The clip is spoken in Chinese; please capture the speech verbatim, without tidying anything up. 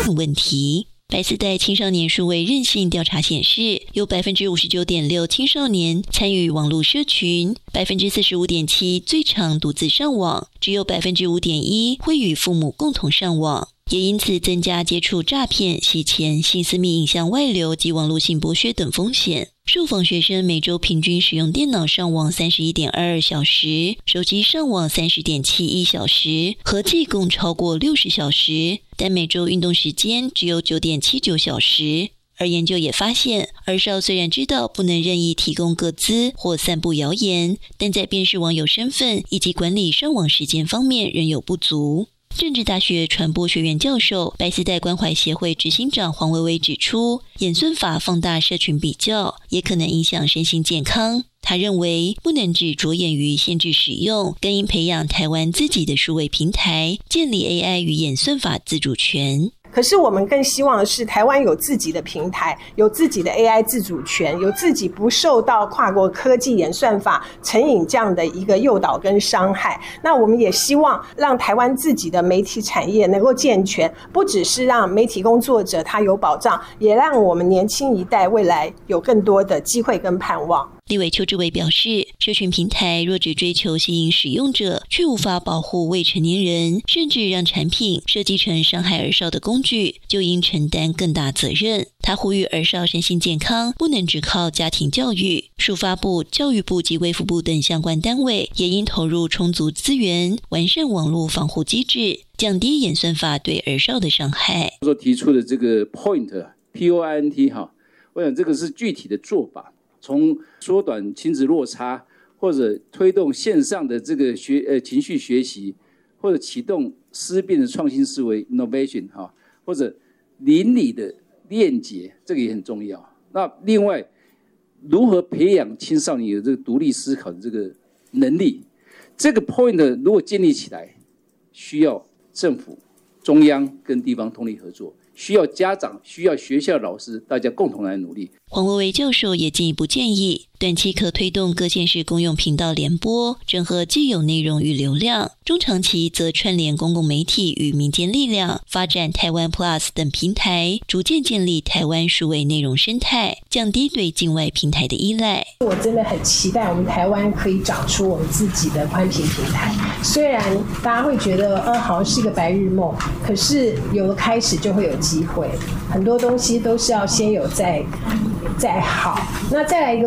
问题。白丝带青少年数位韧性调查显示，有 百分之五十九点六 青少年参与网络社群， 百分之四十五点七 最常独自上网，只有 百分之五点一 会与父母共同上网，也因此增加接触诈骗、洗钱、性私密影像外流及网络性剥削等风险。受访学生每周平均使用电脑上网 三十一点二二 小时，手机上网 三十点七一 小时，合计共超过六十小时，但每周运动时间只有 九点七九 小时。而研究也发现，儿少虽然知道不能任意提供个资或散布谣言，但在辨识网友身份以及管理上网时间方面仍有不足。政治大学传播学院教授、白丝带关怀协会执行长黄薇薇指出，演算法放大社群比较，也可能影响身心健康。他认为，不能只着眼于限制使用，更应培养台湾自己的数位平台，建立 A I 与演算法自主权。 可是我们更希望的是台湾有自己的平台，有自己的 A I 自主权，有自己不受到跨国科技演算法成瘾这样的一个诱导跟伤害。那我们也希望让台湾自己的媒体产业能够健全，不只是让媒体工作者他有保障，也让我们年轻一代未来有更多的机会跟盼望。 立委邱志伟表示，社群平台若只追求吸引使用者，却无法保护未成年人，甚至让产品设计成伤害儿少的工具，就应承担更大责任。他呼吁儿少身心健康不能只靠家庭教育，数发部、教育部及卫福部等相关单位也应投入充足资源，完善网络防护机制，降低演算法对儿少的伤害。 所提出的这个 point P O I N T 哈，我想这个是具体的做法。从缩短亲子落差，或者推动线上的这个学呃情绪学习，或者启动思辨的创新思维 innovation 哈，或者邻里的链结，这个也很重要。那另外，如何培养青少年有这个独立思考的这个能力，这个 point 如果建立起来，需要政府、中央跟地方通力合作。需要家长、需要学校老师，大家共同来努力。 黄薇薇教授也进一步建议，短期可推动各县市公用频道联播，整合既有内容与流量；中长期则串联公共媒体与民间力量，发展台湾 Plus 等平台，逐渐建立台湾数位内容生态，降低对境外平台的依赖。 我真的很期待我们台湾可以长出我们自己的宽频平台。虽然大家会觉得，呃，好像是一个白日梦，可是有了开始就会有机会。很多东西都是要先有再再好。那再来一个